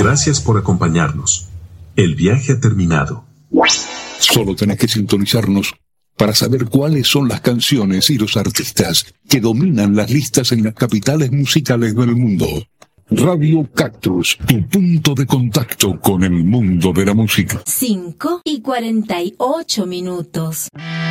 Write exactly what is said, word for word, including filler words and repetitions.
Gracias por acompañarnos. El viaje ha terminado. Solo tenés que sintonizarnos para saber cuáles son las canciones y los artistas que dominan las listas en las capitales musicales del mundo. Radio Cactus, tu punto de contacto con el mundo de la música. cinco y cuarenta y ocho minutos.